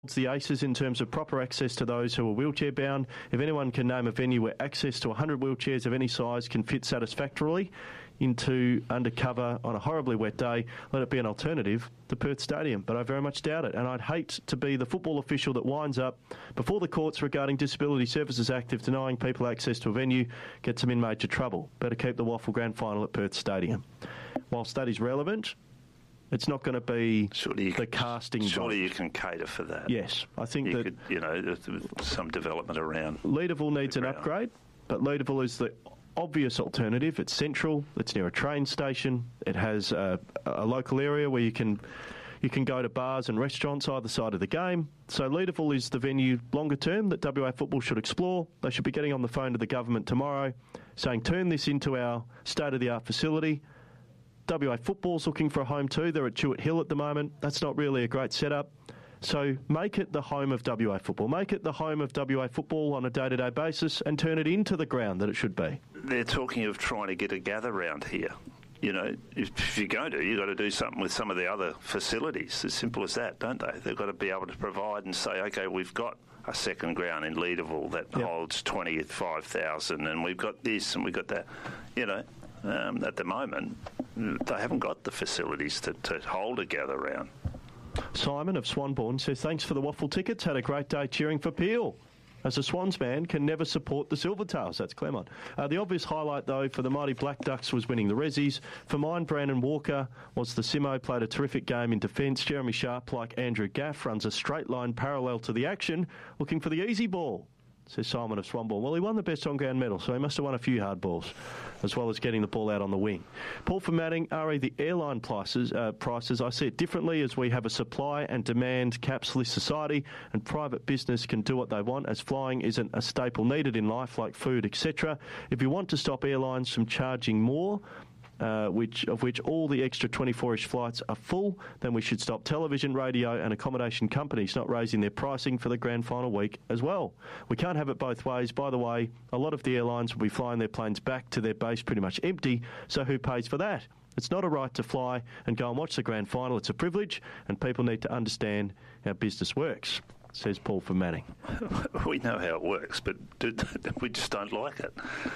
the Aces in terms of proper access to those who are wheelchair bound. If anyone can name a venue where access to 100 wheelchairs of any size can fit satisfactorily into undercover on a horribly wet day, let it be an alternative to Perth Stadium. But I very much doubt it, and I'd hate to be the football official that winds up before the courts regarding Disability Services Act if denying people access to a venue gets them in major trouble. Better keep the WAFL Grand Final at Perth Stadium. Whilst that is relevant, it's not going to be the casting. Surely you can cater for that. Yes, I think you could, some development around. Leederville needs an upgrade, but Leederville is the obvious alternative. It's central. It's near a train station. It has a local area where you can go to bars and restaurants either side of the game. So Leederville is the venue longer term that WA Football should explore. They should be getting on the phone to the government tomorrow, saying turn this into our state-of-the-art facility. WA Football's looking for a home too. They're at Jewett Hill at the moment. That's not really a great setup. So make it the home of WA Football. Make it the home of WA Football on a day-to-day basis and turn it into the ground that it should be. They're talking of trying to get a gather round here. You know, if you're going to, you've got to do something with some of the other facilities. As simple as that, don't they? They've got to be able to provide and say, OK, we've got a second ground in Leederville that holds 25,000 and we've got this and we've got that. You know, at the moment, they haven't got the facilities to hold a gather round. Simon of Swanbourne says, thanks for the WAFL tickets. Had a great day cheering for Peel. As a Swans man, can never support the Silvertails. That's Claremont. The obvious highlight, though, for the mighty Black Ducks was winning the Rezzies. For mine, Brandon Walker was the Simo, played a terrific game in defence. Jeremy Sharp, like Andrew Gaff, runs a straight line parallel to the action, looking for the easy ball, says Simon of Swanbourne. Well, he won the best on-ground medal, so he must have won a few hard balls, as well as getting the ball out on the wing. Paul from Manning, RE, the airline prices, I see it differently as we have a supply and demand capitalist society and private business can do what they want as flying isn't a staple needed in life like food, etc. If you want to stop airlines from charging more, which all the extra 24-ish flights are full, then we should stop television, radio and accommodation companies not raising their pricing for the grand final week as well. We can't have it both ways. By the way, a lot of the airlines will be flying their planes back to their base pretty much empty, so who pays for that? It's not a right to fly and go and watch the grand final. It's a privilege, and people need to understand how business works, says Paul from Manning. We know how it works, but we just don't like it.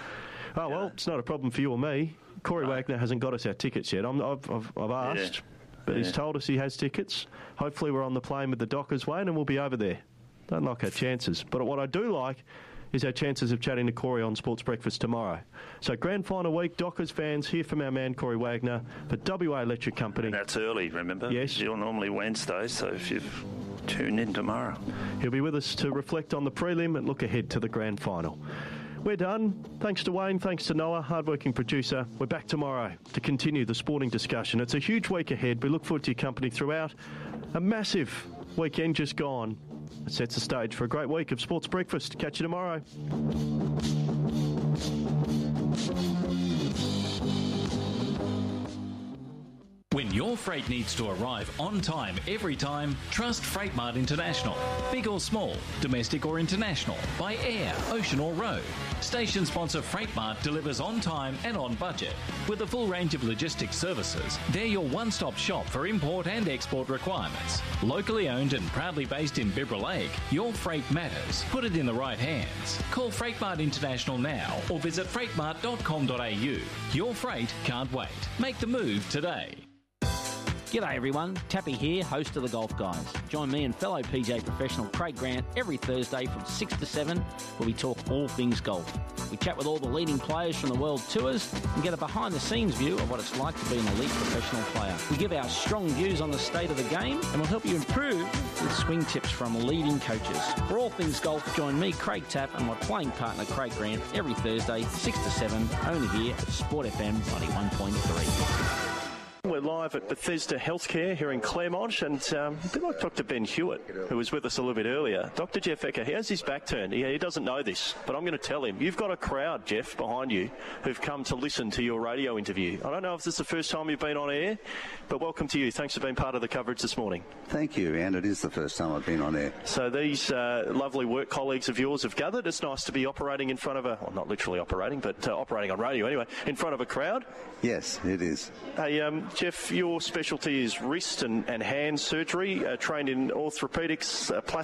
Oh, well, it's not a problem for you or me. Corey Wagner hasn't got us our tickets yet. I've asked, but he's told us he has tickets. Hopefully we're on the plane with the Dockers, Wayne, and we'll be over there. Don't like our chances. But what I do like is our chances of chatting to Corey on Sports Breakfast tomorrow. So grand final week, Dockers fans, hear from our man Corey Wagner for WA Electric Company. And that's early, remember? Yes. You're normally Wednesday, so if you've tuned in tomorrow. He'll be with us to reflect on the prelim and look ahead to the grand final. We're done. Thanks to Wayne, thanks to Noah, hardworking producer. We're back tomorrow to continue the sporting discussion. It's a huge week ahead. We look forward to your company throughout. A massive weekend just gone. It sets the stage for a great week of Sports Breakfast. Catch you tomorrow. When your freight needs to arrive on time every time, trust Freightmart International. Big or small, domestic or international, by air, ocean or road. Station sponsor Freightmart delivers on time and on budget. With a full range of logistics services, they're your one-stop shop for import and export requirements. Locally owned and proudly based in Bibra Lake, your freight matters. Put it in the right hands. Call Freightmart International now or visit freightmart.com.au. Your freight can't wait. Make the move today. G'day everyone, Tappy here, host of The Golf Guys. Join me and fellow PJ professional Craig Grant every Thursday from 6 to 7 where we talk all things golf. We chat with all the leading players from the world tours and get a behind-the-scenes view of what it's like to be an elite professional player. We give our strong views on the state of the game and we'll help you improve with swing tips from leading coaches. For all things golf, join me, Craig Tapp, and my playing partner Craig Grant every Thursday, 6 to 7, only here at Sport FM 91.3. We're live at Bethesda Healthcare here in Claremont, and a bit like Dr. Ben Hewitt, who was with us a little bit earlier. Dr. Jeff Ecker, he has his back turned. He doesn't know this, but I'm going to tell him. You've got a crowd, Jeff, behind you, who've come to listen to your radio interview. I don't know if this is the first time you've been on air, but welcome to you. Thanks for being part of the coverage this morning. Thank you, and it is the first time I've been on air. So these lovely work colleagues of yours have gathered. It's nice to be operating in front of well, not literally operating, but operating on radio anyway, in front of a crowd. Yes, it is. Hey, Jeff, Chef, your specialty is wrist and hand surgery, trained in orthopaedics,